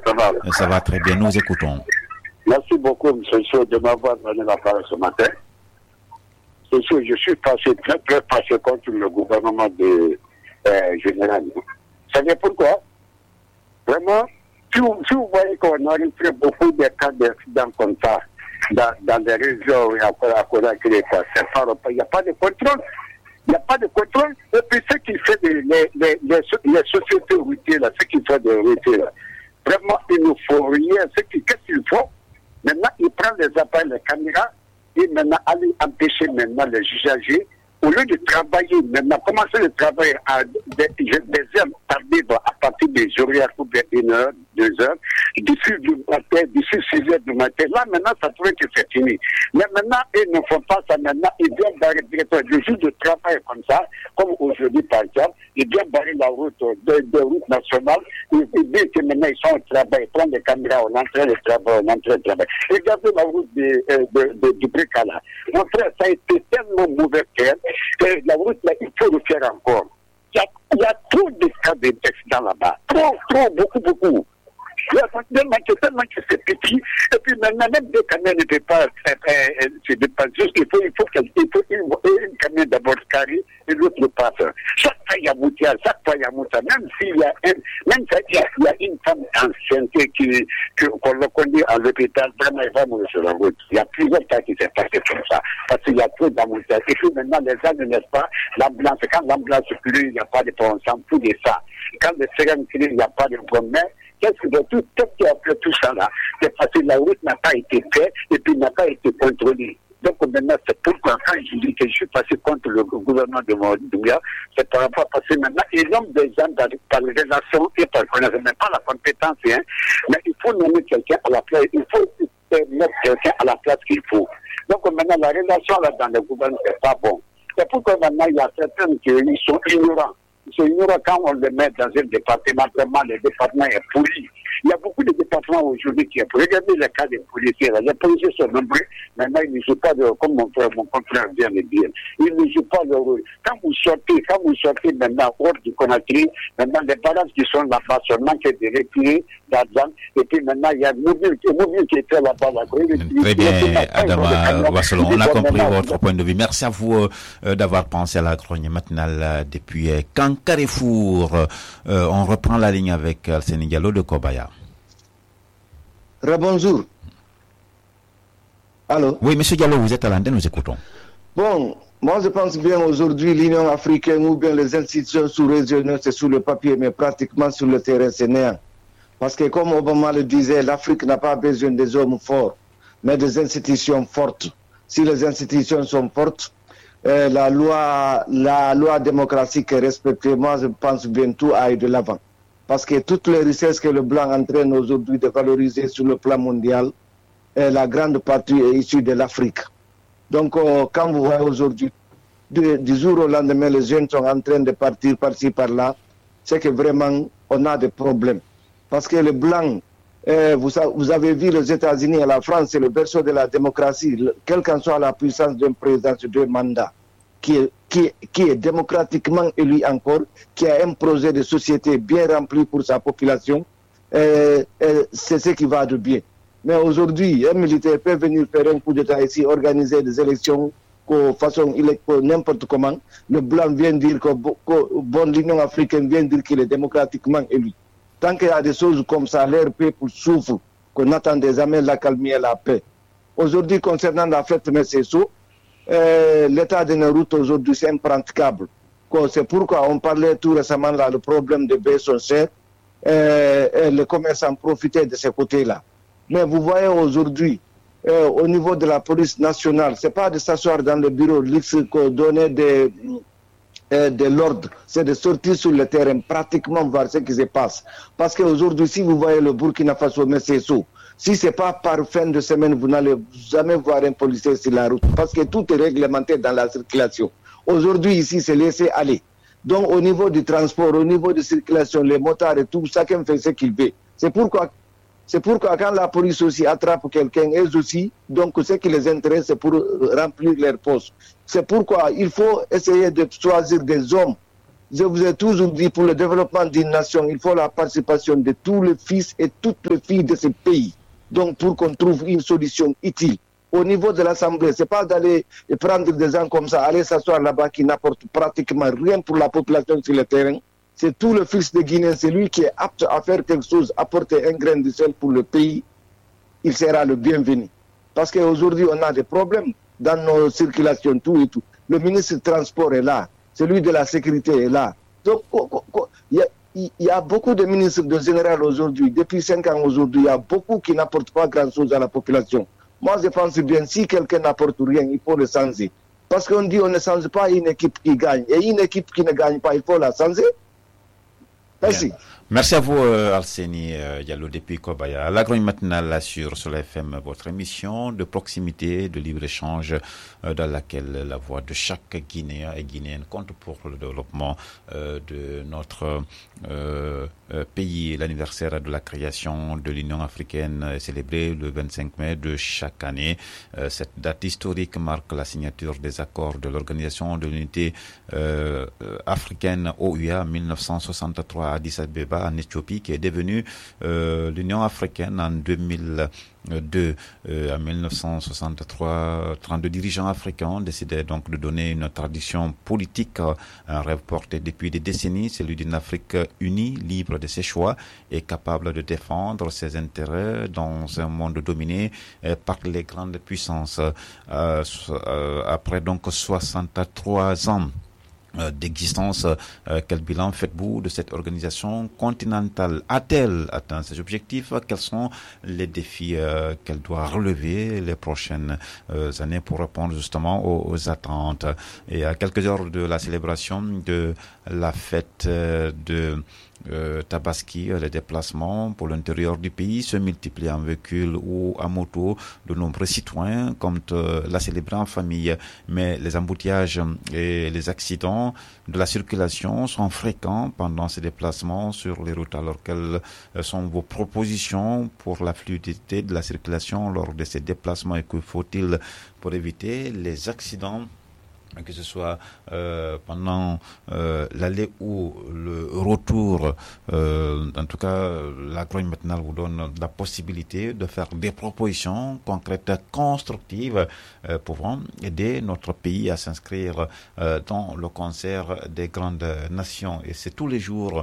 ça va? Ça va très bien, nous écoutons. Merci beaucoup, M. Chaud, de m'avoir donné la parole ce matin. Je suis très fâché contre le gouvernement général. Vous savez pourquoi? Vraiment, si vous voyez qu'on enregistre beaucoup de cas d'accidents comme ça dans les régions à Conakry, il n'y a pas de contrôle. Il n'y a pas de contrôle. Et puis, ce qui fait les sociétés routières, ce qui fait des routiers, vraiment, il ne faut rien. Qu'est-ce qu'il faut? Maintenant, il prend les appareils, les caméras, et maintenant, aller empêcher maintenant les usagers, au lieu de travailler, maintenant, commencer le travail à des heures tardives à partir des horaires ou bien 1 heure, 2 heures, d'ici 6 heures du matin. Là, maintenant, ça pourrait que c'est fini. Mais maintenant, ils ne font pas ça maintenant. Ils viennent barrer directement le jour de travail comme ça, comme aujourd'hui par exemple, ils viennent barrer la route de route nationale. Ils disent que maintenant, ils sont au travail, ils prennent les caméras, on entre le travail, Regardez la route du Bricala. Mon frère, ça a été tellement mauvais que la route, là, il faut le faire encore. Il y a trop de cas d'accidents là-bas. Trop, beaucoup. Tellement que c'est petit. Et puis maintenant, même des camions ne peuvent pas se dépasser. Il faut une camion d'abord carré et l'autre passe. Chaque fois, il y a moutiage. Même s'il y a une femme enceinte qu'on le connaît à l'hôpital, vraiment, il va mourir sur la route. Il y a plusieurs cas qui s'est passé comme ça. Parce qu'il y a trop d'embouteillages. Et puis maintenant, les gens ne laissent pas l'ambulance. Quand l'ambulance circule, il n'y a pas de problème. On s'en fout de ça. Quand les sirènes crient, il n'y a pas de problème. Qu'est-ce qui a fait tout ça là? C'est parce que la route n'a pas été faite et puis n'a pas été contrôlée. Donc maintenant, c'est pourquoi quand je dis que je suis passé contre le gouvernement de Doumbouya, c'est par rapport à passer maintenant, il nomme des gens par les relations et par connaissance, mais pas la compétence, hein. Mais il faut nommer quelqu'un à la place, il faut mettre quelqu'un à la place qu'il faut. Donc maintenant, la relation là dans le gouvernement, c'est pas bon. C'est pourquoi maintenant, il y a certains qui sont ignorants. C'est ignorant quand on le met dans un département, vraiment le département est pourri. Il y a beaucoup de départements aujourd'hui qui est pourri. Regardez le cas des policiers. Les policiers sont nombreux. Maintenant, ils ne jouent pas comme mon confrère vient de dire. Ils ne jouent pas le rôle. Quand vous sortez maintenant hors du Conakry, maintenant les barrages qui sont là-bas seulement que de retirer d'argent. Et puis maintenant, il y a le mobile qui est là-bas. Très bien, Adama Wasselon. On a compris votre point de vue. Merci à vous d'avoir pensé à la chronique matinale depuis Carrefour. On reprend la ligne avec Alseni Diallo de Kobaya. Rebonjour. Allô? Oui, monsieur Diallo, vous êtes à l'antenne, nous écoutons. Bon, moi je pense bien aujourd'hui l'Union africaine ou bien les institutions sous-régionales, c'est sur le papier, mais pratiquement sur le terrain, c'est néant. Parce que comme Obama le disait, l'Afrique n'a pas besoin des hommes forts, mais des institutions fortes. Si les institutions sont fortes, la loi démocratique est respectée. Moi, je pense bien tout aille de l'avant. Parce que toutes les richesses que le blanc entraîne aujourd'hui de valoriser sur le plan mondial, la grande partie est issue de l'Afrique. Donc, quand vous voyez aujourd'hui, du jour au lendemain, les jeunes sont en train de partir par-ci, par-là, c'est que vraiment, on a des problèmes. Parce que le blanc, vous avez vu les États-Unis et la France, c'est le berceau de la démocratie, quelle qu'en soit la puissance d'un président sur 2 mandats, qui est démocratiquement élu encore, qui a un projet de société bien rempli pour sa population, c'est ce qui va de bien. Mais aujourd'hui, un militaire peut venir faire un coup d'État ici, organiser des élections de façon n'importe comment. Le blanc vient dire l'Union africaine vient dire qu'il est démocratiquement élu. Tant qu'il y a des choses comme ça, l'air peuple souffre, qu'on attend désormais la calmie et la paix. Aujourd'hui, concernant la fête Messesso, l'état de nos routes aujourd'hui, c'est impraticable. C'est pourquoi on parlait tout récemment là, le problème de baisse cher, les commerçants profitaient de ce côté-là. Mais vous voyez aujourd'hui, au niveau de la police nationale, c'est pas de s'asseoir dans le bureau luxe qu'on donnait de l'ordre, c'est de sortir sur le terrain, pratiquement voir ce qui se passe. Parce qu'aujourd'hui, si vous voyez le Burkina Faso, mais c'est ça. Si ce n'est pas par fin de semaine, vous n'allez jamais voir un policier sur la route. Parce que tout est réglementé dans la circulation. Aujourd'hui, ici, c'est laissé aller. Donc, au niveau du transport, au niveau de circulation, les motards et tout, chacun fait ce qu'il veut. C'est pourquoi quand la police aussi attrape quelqu'un, eux aussi, donc ce qui les intéresse, c'est pour remplir leur poste. C'est pourquoi il faut essayer de choisir des hommes Je vous ai toujours dit, pour le développement d'une nation, il faut la participation de tous les fils et toutes les filles de ce pays. Donc, pour qu'on trouve une solution utile. Au niveau de l'Assemblée, c'est pas d'aller prendre des gens comme ça, aller s'asseoir là-bas qui n'apportent pratiquement rien pour la population sur le terrain. C'est tout le fils de Guinée, c'est lui qui est apte à faire quelque chose, apporter un grain de sel pour le pays. Il sera le bienvenu. Parce qu'aujourd'hui, on a des problèmes dans nos circulations, tout et tout. Le ministre du Transport est là. Celui de la sécurité est là. Donc, il y a beaucoup de ministres de général aujourd'hui. Depuis 5 ans aujourd'hui, il y a beaucoup qui n'apportent pas grand-chose à la population. Moi, je pense bien, si quelqu'un n'apporte rien, il faut le changer. Parce qu'on dit on ne change pas une équipe qui gagne. Et une équipe qui ne gagne pas, il faut la changer. Merci. Bien. Merci à vous, Alseni Diallo depuis Kobaya. La grande matinale sur Soleil FM, votre émission de proximité, de libre-échange, dans laquelle la voix de chaque Guinéen et Guinéenne compte pour le développement de notre pays. L'anniversaire de la création de l'Union africaine est célébré le 25 mai de chaque année. Cette date historique marque la signature des accords de l'Organisation de l'Unité africaine OUA 1963 à Addis Abeba en Éthiopie, qui est devenue l'Union africaine en 2002. En 1963, 32 dirigeants africains décidaient donc de donner une tradition politique, un rêve porté depuis des décennies, celui d'une Afrique unie, libre de ses choix et capable de défendre ses intérêts dans un monde dominé par les grandes puissances. Après donc 63 ans d'existence, quel bilan faites-vous de cette organisation continentale? A-t-elle atteint ses objectifs? Quels sont les défis qu'elle doit relever les prochaines années pour répondre justement aux attentes? Et à quelques heures de la célébration de la fête de Tabaski, les déplacements pour l'intérieur du pays se multiplient en véhicule ou à moto. De nombreux citoyens comptent la célébrer en famille, mais les embouteillages et les accidents de la circulation sont fréquents pendant ces déplacements sur les routes. Alors, quelles sont vos propositions pour la fluidité de la circulation lors de ces déplacements et que faut-il pour éviter les accidents, que ce soit pendant l'aller ou le retour? En tout cas, la Grogne matinale vous donne la possibilité de faire des propositions concrètes, constructives, pouvant aider notre pays à s'inscrire dans le concert des grandes nations. Et c'est tous les jours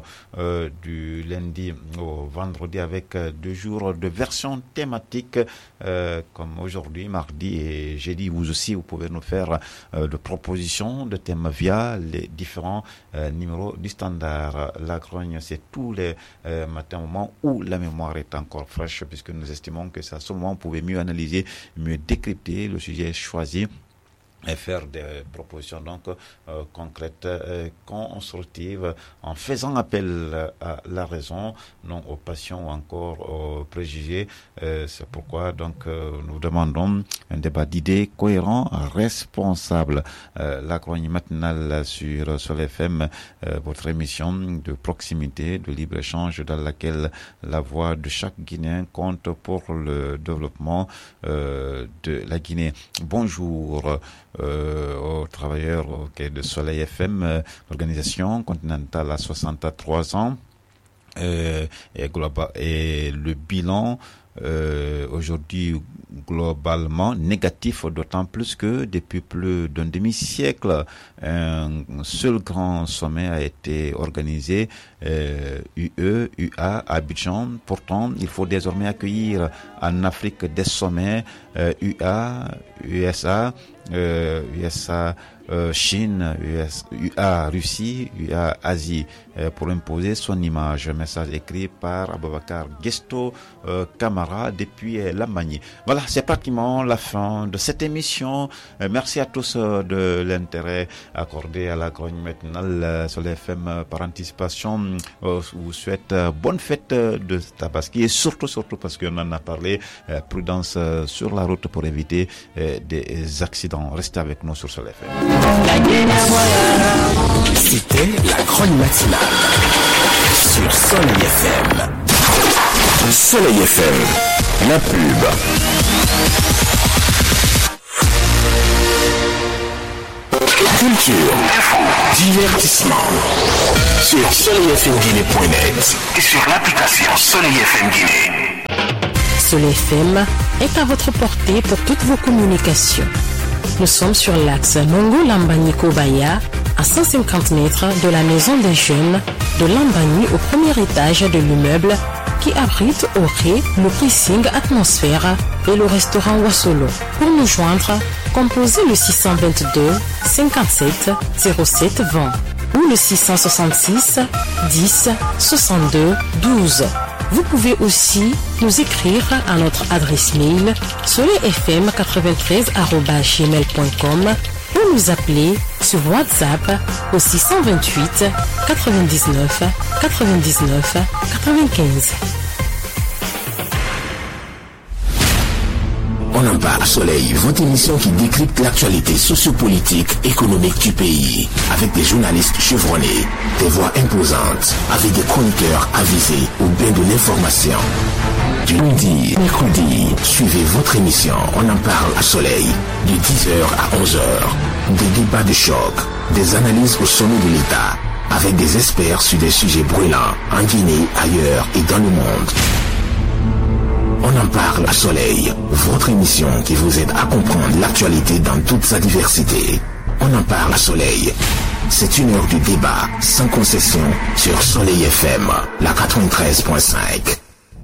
du lundi au vendredi, avec 2 jours de version thématique, comme aujourd'hui, mardi et jeudi. Vous aussi, vous pouvez nous faire de propositions de thèmes via les différents numéros du standard. La Grogne, c'est tous les matins, au moment où la mémoire est encore fraîche, puisque nous estimons que c'est à ce moment où vous pouvez mieux analyser, mieux décrypter le sujet choisi et faire des propositions donc concrètes, constructives, en faisant appel à la raison, non aux passions ou encore aux préjugés. C'est pourquoi donc nous demandons un débat d'idées cohérent, responsable. La Grogne matinale sur Soleil FM, votre émission de proximité, de libre-échange, dans laquelle la voix de chaque Guinéen compte pour le développement de la Guinée. Bonjour aux travailleurs de Soleil FM, l'organisation continentale à 63 ans, et le bilan aujourd'hui globalement négatif, d'autant plus que depuis plus d'un demi-siècle, un seul grand sommet a été organisé, UE, UA, Abidjan. Pourtant, il faut désormais accueillir en Afrique des sommets UA, USA, Chine, UA Russie, UA Asie, pour imposer son image. Message écrit par Aboubacar Gesto Camara depuis l'Allemagne. Voilà, c'est pratiquement la fin de cette émission. Merci à tous de l'intérêt accordé à la Grogne matinale sur l'FM par anticipation. Vous souhaite bonne fête de Tabaski et surtout parce qu'on en a parlé, prudence sur la route pour éviter des accidents. Restez avec nous sur Soleil FM. C'était la Grogne matinale sur Soleil FM. Soleil FM, la pub. culture, info, divertissement. Sur soleilfmguinée.net et sur l'application Soleil FM Guinée. Soleil FM est à votre portée pour toutes vos communications. Nous sommes sur l'axe Nongo-Lambani-Kobaya, à 150 mètres de la maison des jeunes de Lambani au premier étage de l'immeuble qui abrite au rez le pressing Atmosphère et le restaurant Wassolo. Pour nous joindre, composez le 622 57 07 20 ou le 666 10 62 12. Vous pouvez aussi nous écrire à notre adresse mail soleilfm93@gmail.com ou nous appeler sur WhatsApp au 628 99 99 95. On en parle Soleil, votre émission qui décrypte l'actualité sociopolitique, économique du pays, avec des journalistes chevronnés, des voix imposantes, avec des chroniqueurs avisés au bain de l'information. Du lundi, mercredi, suivez votre émission On en parle à Soleil, de 10h à 11h. Des débats de choc, des analyses au sommet de l'État, avec des experts sur des sujets brûlants, en Guinée, ailleurs et dans le monde. On en parle à Soleil, votre émission qui vous aide à comprendre l'actualité dans toute sa diversité. On en parle à Soleil. C'est une heure de débat sans concession sur Soleil FM, la 93.5.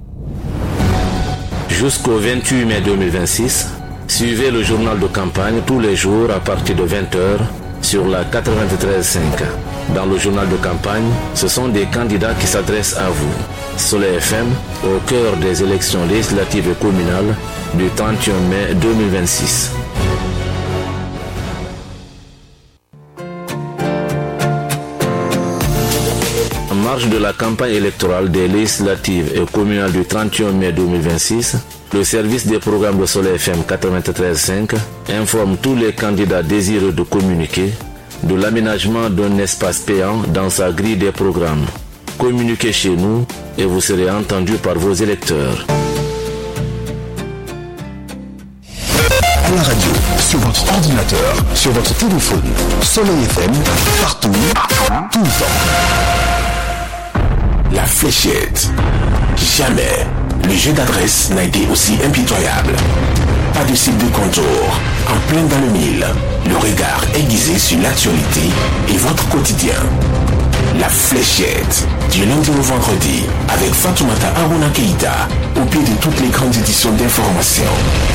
Jusqu'au 28 mai 2026, suivez le journal de campagne tous les jours à partir de 20h sur la 93.5. Dans le journal de campagne, ce sont des candidats qui s'adressent à vous. Soleil FM, au cœur des élections législatives et communales du 31 mai 2026. En marge de la campagne électorale des législatives et communales du 31 mai 2026, le service des programmes de Soleil FM 93.5 informe tous les candidats désireux de communiquer de l'aménagement d'un espace payant dans sa grille des programmes. Communiquez chez nous et vous serez entendu par vos électeurs. À la radio, sur votre ordinateur, sur votre téléphone, Soleil FM, partout, tout le temps. La fléchette. Jamais le jeu d'adresse n'a été aussi impitoyable. Pas de site de contour, en plein dans le mille, le regard aiguisé sur l'actualité et votre quotidien. La fléchette, du lundi au vendredi, avec Fatoumata Aruna Keïta, au pied de toutes les grandes éditions d'information.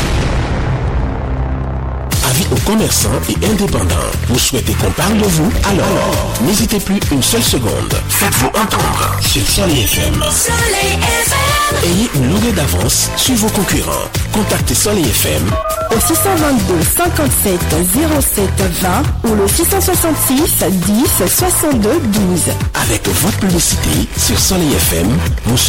Avis aux commerçants et indépendants, vous souhaitez qu'on parle de vous? Alors, n'hésitez plus une seule seconde. Faites-vous entendre sur Soleil FM. Soleil FM. Ayez une longueur d'avance sur vos concurrents. Contactez Soleil FM au 622 57 07 20 ou le 666 10 62 12. avec votre publicité sur Soleil FM. Vous